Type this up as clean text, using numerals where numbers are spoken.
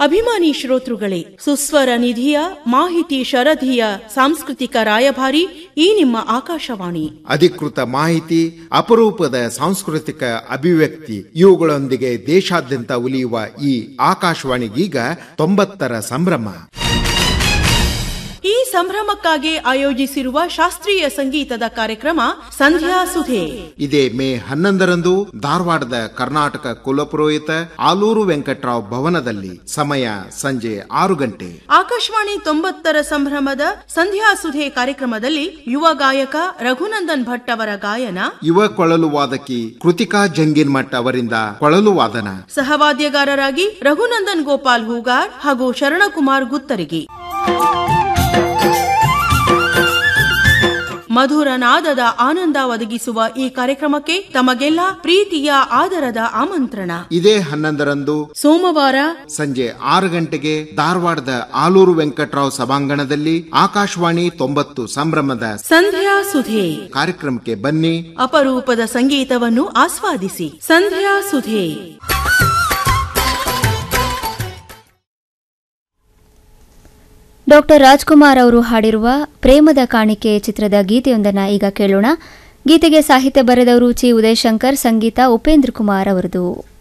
ಅಭಿಮಾನಿ ಶ್ರೋತೃಗಳೇ, ಸುಸ್ವರ ನಿಧಿಯ ಮಾಹಿತಿ ಶರಧಿಯ ಸಾಂಸ್ಕೃತಿಕ ರಾಯಭಾರಿ ಈ ನಿಮ್ಮ ಆಕಾಶವಾಣಿ. ಅಧಿಕೃತ ಮಾಹಿತಿ, ಅಪರೂಪದ ಸಾಂಸ್ಕೃತಿಕ ಅಭಿವ್ಯಕ್ತಿ ಇವುಗಳೊಂದಿಗೆ ದೇಶಾದ್ಯಂತ ಉಲಿಯುವ ಈ ಆಕಾಶವಾಣಿಗೀಗ 90ರ ಸಂಭ್ರಮ. ಈ ಸಂಭ್ರಮಕ್ಕಾಗಿ ಆಯೋಜಿಸಿರುವ ಶಾಸ್ತ್ರೀಯ ಸಂಗೀತದ ಕಾರ್ಯಕ್ರಮ ಸಂಧ್ಯಾ ಸುಧೆ ಇದೇ ಮೇ 11ರಂದು ಧಾರವಾಡದ ಕರ್ನಾಟಕ ಕುಲಪುರೋಹಿತ ಆಲೂರು ವೆಂಕಟರಾವ್ ಭವನದಲ್ಲಿ. ಸಮಯ ಸಂಜೆ 6 ಗಂಟೆ. ಆಕಾಶವಾಣಿ 90ರ ಸಂಭ್ರಮದ ಸಂಧ್ಯಾ ಸುಧೆ ಕಾರ್ಯಕ್ರಮದಲ್ಲಿ ಯುವ ಗಾಯಕ ರಘುನಂದನ್ ಭಟ್ ಅವರ ಗಾಯನ, ಯುವ ಕೊಳಲು ವಾದಕಿ ಕೃತಿಕಾ ಜಂಗಿನ್ಮಠ್ ಅವರಿಂದ ಕೊಳಲು ವಾದನ, ಸಹವಾದ್ಯಗಾರರಾಗಿ ರಘುನಂದನ್ ಗೋಪಾಲ್ ಹೂಗಾರ್ ಹಾಗೂ ಶರಣಕುಮಾರ್ ಗುತ್ತರಿಗಿ. ಮಧುರ ನಾದದ ಆನಂದ ಒದಗಿಸುವ ಈ ಕಾರ್ಯಕ್ರಮಕ್ಕೆ ತಮಗೆಲ್ಲ ಪ್ರೀತಿಯ ಆದರದ ಆಮಂತ್ರಣ. ಇದೇ 11ರಂದು ಸೋಮವಾರ ಸಂಜೆ 6 ಗಂಟೆಗೆ ಧಾರವಾಡದ ಆಲೂರು ವೆಂಕಟರಾವ್ ಸಭಾಂಗಣದಲ್ಲಿ ಆಕಾಶವಾಣಿ 90 ಸಂಭ್ರಮದ ಸಂಧ್ಯಾ ಸುಧೆ ಕಾರ್ಯಕ್ರಮಕ್ಕೆ ಬನ್ನಿ. ಅಪರೂಪದ ಸಂಗೀತವನ್ನು ಆಸ್ವಾದಿಸಿ. ಸಂಧ್ಯಾ ಸುಧೆ. ಡಾಕ್ಟರ್ ರಾಜ್ಕುಮಾರ್ ಅವರು ಹಾಡಿರುವ ಪ್ರೇಮದ ಕಾಣಿಕೆ ಚಿತ್ರದ ಗೀತೆಯೊಂದನ್ನು ಈಗ ಕೇಳೋಣ. ಗೀತೆಗೆ ಸಾಹಿತ್ಯ ಬರೆದವರು ಚಿ ಉದಯಶಂಕರ್, ಸಂಗೀತ ಉಪೇಂದ್ರ ಕುಮಾರ್ ಅವರದು.